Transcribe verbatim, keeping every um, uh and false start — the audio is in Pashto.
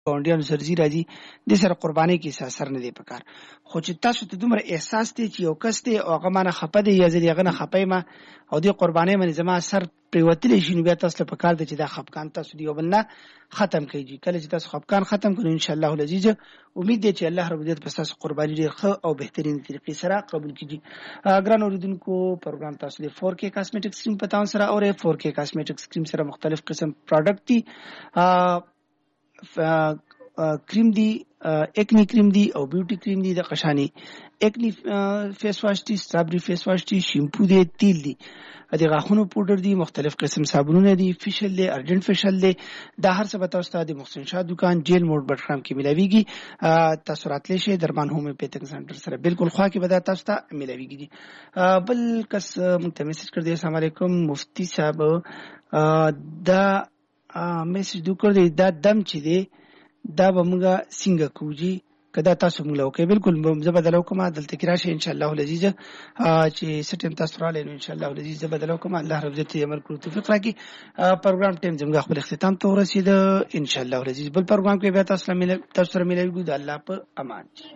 ګاونډیانو سره ځي راځي د سره قربانۍ کې څه اثر نه دی پکار خو چې تاسو ته دومره احساس دی چې یو کس دی او هغه مانه خپه دی یا زه د هغه نه خپه یم او د قربانۍ باندې زما اثر پرېوتلی شي نو بیا تاسو ته پکار دی چې دا خفګان تاسو د یو بل نه ختم کړئ کله چې تاسو خفګان ختم کړئ انشاءالله العزیز امید دی چې الله رب العزت په تاسو قرباني ډېر ښه او بهترین طریقې سره قبول کړي ګران اوریدونکو پروګرام تاسو د فور کے کاسمیټکس کریم په تاون سره او فور کے کاسمیټکس کریم سره مختلف قسم پروډکټ دي کریم دی اکنی کریم دی او بیوټي کریم دی د قشانی اکنی فیس واش دی سترابری فیس واش دی شیمپو دی تیل دی د غاښونو پودر دی مختلف قسم صابونونه دی فیشل دی ارجنټ فیشل دی دا هر څه به تاسو ته د محسن شاه دکان جیل موډ بټخرام کې ملاویږي تاسو راتلی شئ درمان هومیوپیتھک سنټر سره بالکل خوا کې به دا تاسو ته ملاویږي بل کس مونږ ته میسج کړ دی السلام علیکم مفتی صاحب دا میسج دو کړ دی دا دم چې دی دا به موږ څنګه کوجی کدا تاسو موږ لوکې بالکل زه بدلو کوم دلته کې راشي ان شاء الله العزیز چې سټیم تاسو را لینو ان شاء الله العزیز زه بدلو کوم الله رب دې عمل کړو توفیق راکړي پروګرام ټیم زموږ خپل اختتام ته ورسید ان شاء الله العزیز بل پروګرام کې به تاسو سره ملي تاسو سره ملي ګو د الله په امان